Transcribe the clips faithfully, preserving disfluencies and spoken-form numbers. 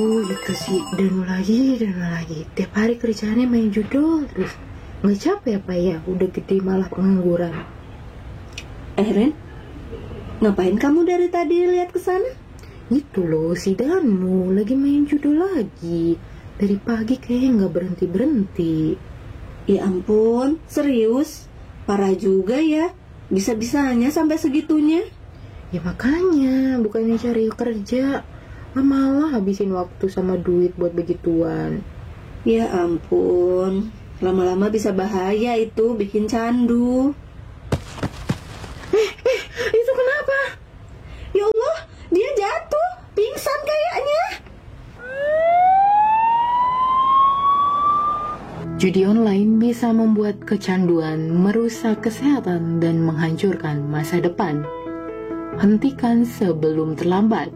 Oh itu sih, dan lagi, dan lagi. Tiap hari kerjaannya main judul terus. Nggak capek apa ya? Udah gede malah pengangguran. Eh Ren, ngapain kamu dari tadi lihat ke sana? Itu loh, si Danu lagi main judul lagi. Dari pagi kayaknya nggak berhenti-berhenti. Ya ampun, serius? Parah juga ya, bisa-bisanya sampai segitunya. Ya makanya, bukannya cari kerja, malah habisin waktu sama duit buat begituan. Ya ampun, lama-lama bisa bahaya itu, bikin candu. Eh, eh, itu kenapa? Ya Allah, dia jatuh, pingsan kayaknya. Judi online bisa membuat kecanduan, merusak kesehatan, dan menghancurkan masa depan. Hentikan sebelum terlambat.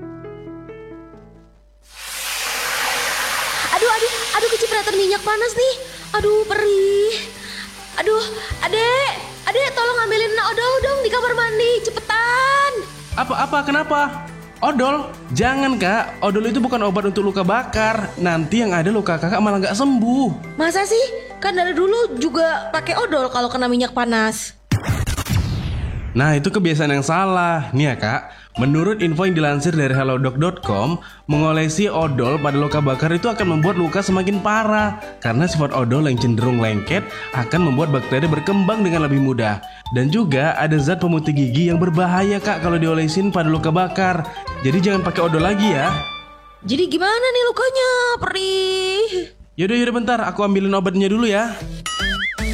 Aduh, aduh, aduh kecipratan minyak panas nih. Aduh, perih. Aduh, adek, adek tolong ambilin odol dong di kamar mandi, cepetan. Apa-apa, kenapa? Odol? Jangan kak, odol itu bukan obat untuk luka bakar. Nanti yang ada luka kakak malah gak sembuh. Masa sih? Kan dari dulu juga pakai odol kalau kena minyak panas. Nah itu kebiasaan yang salah. Nih ya kak, menurut info yang dilansir dari halodoc dot com, mengolesi odol pada luka bakar itu akan membuat luka semakin parah. Karena sifat odol yang cenderung lengket akan membuat bakteri berkembang dengan lebih mudah. Dan juga ada zat pemutih gigi yang berbahaya kak kalau diolesin pada luka bakar. Jadi jangan pakai odol lagi ya. Jadi gimana nih lukanya? Perih. Yaudah yaudah bentar, aku ambilin obatnya dulu ya.